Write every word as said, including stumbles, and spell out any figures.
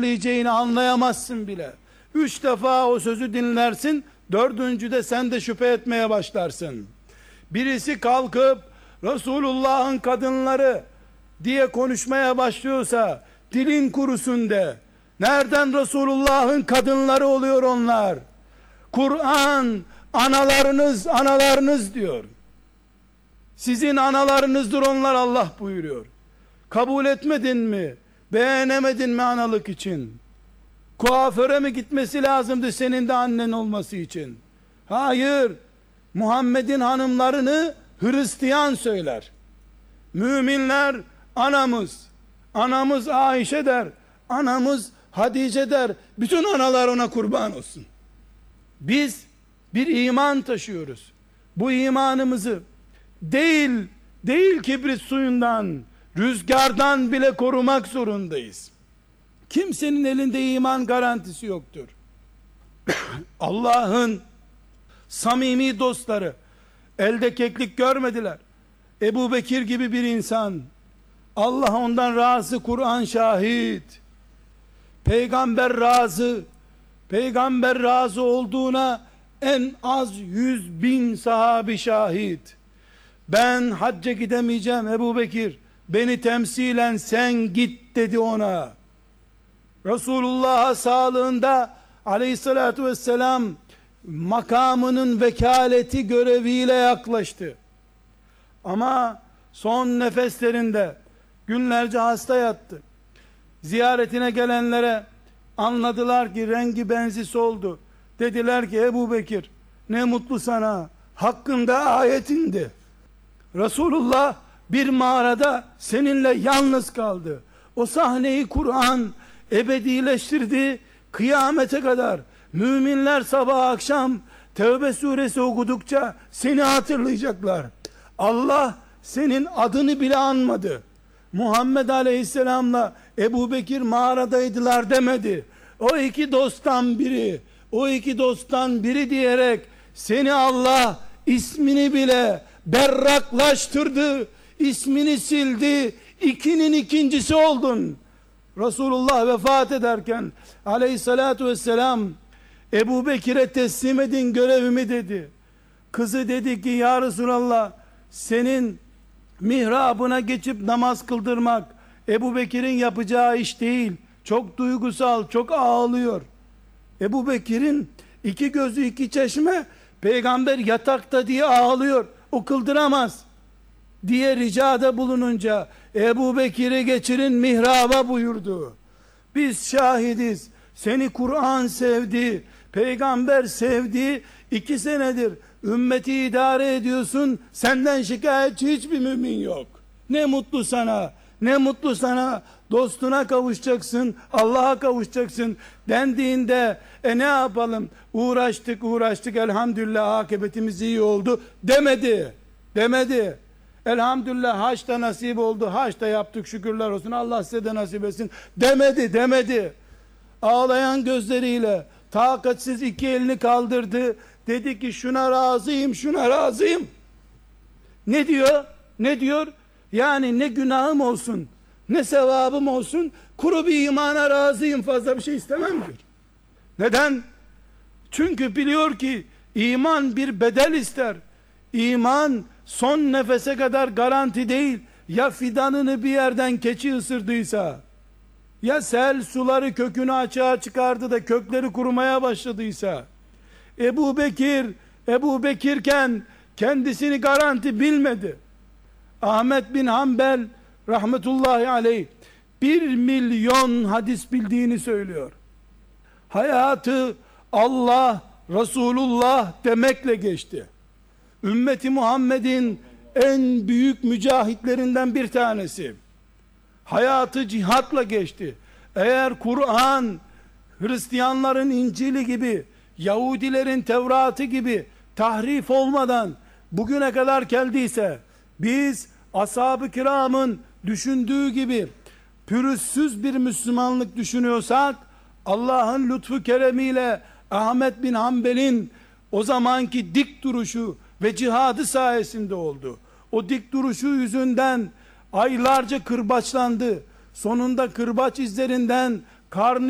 hatırlayacağını anlayamazsın bile. Üç defa o sözü dinlersin, dördüncüde sen de şüphe etmeye başlarsın. Birisi kalkıp Resulullah'ın kadınları diye konuşmaya başlıyorsa dilin kurusun de. Nereden Resulullah'ın kadınları oluyor onlar? Kur'an analarınız analarınız diyor. Sizin analarınızdır onlar, Allah buyuruyor. Kabul etmedin mi? Beğenemedin mi analık için? Kuaföre mi gitmesi lazımdı senin de annen olması için? Hayır. Muhammed'in hanımlarını Hristiyan söyler. Müminler anamız, anamız Ayşe der, anamız Hatice der. Bütün analar ona kurban olsun. Biz bir iman taşıyoruz. Bu imanımızı değil, değil kibrit suyundan, rüzgardan bile korumak zorundayız. Kimsenin elinde iman garantisi yoktur. Allah'ın samimi dostları elde keklik görmediler. Ebu Bekir gibi bir insan, Allah ondan razı, Kur'an şahit. Peygamber razı. Peygamber razı olduğuna en az yüz bin sahabi şahit. Ben hacca gidemeyeceğim Ebu Bekir, beni temsilen sen git dedi ona. Resulullah'a sağlığında aleyhissalatu vesselam makamının vekaleti göreviyle yaklaştı. Ama son nefeslerinde günlerce hasta yattı. Ziyaretine gelenlere anladılar ki rengi benzi soldu. Dediler ki Ebu Bekir, ne mutlu sana, hakkında ayet indi. Resulullah bir mağarada seninle yalnız kaldı. O sahneyi Kur'an ebedileştirdi. Kıyamete kadar müminler sabah akşam Tevbe suresi okudukça seni hatırlayacaklar. Allah senin adını bile anmadı. Muhammed Aleyhisselam'la Ebu Bekir mağaradaydılar demedi. O iki dosttan biri, o iki dosttan biri diyerek seni Allah ismini bile berraklaştırdı, ismini sildi, ikinin ikincisi oldun. Resulullah vefat ederken aleyhissalatu vesselam Ebu Bekir'e teslim edin görevimi dedi. Kızı dedi ki ya Resulallah, senin mihrabına geçip namaz kıldırmak Ebu Bekir'in yapacağı iş değil. Çok duygusal, çok ağlıyor. Ebu Bekir'in iki gözü iki çeşme, peygamber yatakta diye ağlıyor, o kıldıramaz diye ricada bulununca Ebu Bekir'i geçirin mihraba buyurdu. Biz şahidiz, seni Kur'an sevdi, peygamber sevdi, iki senedir ümmeti idare ediyorsun, senden şikayetçi hiçbir mümin yok. Ne mutlu sana, ne mutlu sana, dostuna kavuşacaksın, Allah'a kavuşacaksın dendiğinde e ne yapalım, uğraştık uğraştık elhamdülillah akıbetimiz iyi oldu demedi, demedi. Elhamdülillah haç da nasip oldu, haç da yaptık şükürler olsun, Allah size de nasip etsin demedi, demedi. Ağlayan gözleriyle takatsiz iki elini kaldırdı, dedi ki şuna razıyım, şuna razıyım. Ne diyor? Ne diyor? Yani ne günahım olsun, ne sevabım olsun, kuru bir imana razıyım, fazla bir şey istemem diyor. Neden? Çünkü biliyor ki iman bir bedel ister. İman son nefese kadar garanti değil. Ya fidanını bir yerden keçi ısırdıysa, ya sel suları kökünü açığa çıkardı da kökleri kurumaya başladıysa, Ebu Bekir Ebu Bekirken kendisini garanti bilmedi. Ahmet bin Hanbel rahmetullahi aleyh bir milyon hadis bildiğini söylüyor. Hayatı Allah, Resulullah demekle geçti. Ümmeti Muhammed'in en büyük mücahitlerinden bir tanesi. Hayatı cihatla geçti. Eğer Kur'an Hristiyanların İncil'i gibi, Yahudilerin Tevrat'ı gibi tahrif olmadan bugüne kadar geldiyse, biz ashab-ı kiramın düşündüğü gibi pürüzsüz bir Müslümanlık düşünüyorsak, Allah'ın lütfu keremiyle Ahmet bin Hanbel'in o zamanki dik duruşu ve cihadı sayesinde oldu. O dik duruşu yüzünden aylarca kırbaçlandı. Sonunda kırbaç izlerinden karnı